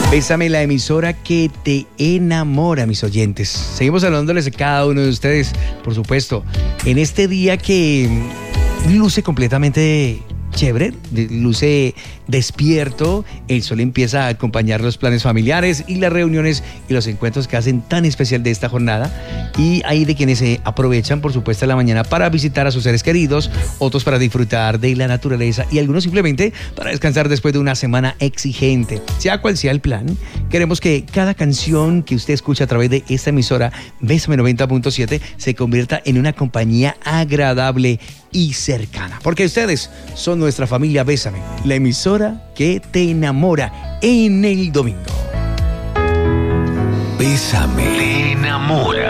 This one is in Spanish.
Bésame, la emisora que te enamora, mis oyentes. Seguimos hablándoles de cada uno de ustedes, por supuesto, en este día que luce completamente chévere, luce despierto. El sol empieza a acompañar los planes familiares y las reuniones y los encuentros que hacen tan especial de esta jornada. Y hay de quienes se aprovechan, por supuesto, la mañana para visitar a sus seres queridos, otros para disfrutar de la naturaleza y algunos simplemente para descansar después de una semana exigente. Sea cual sea el plan, queremos que cada canción que usted escucha a través de esta emisora Bésame 90.7 se convierta en una compañía agradable y cercana, porque ustedes son nuestra familia Bésame, la emisora que te enamora en el domingo. Bésame, te enamora.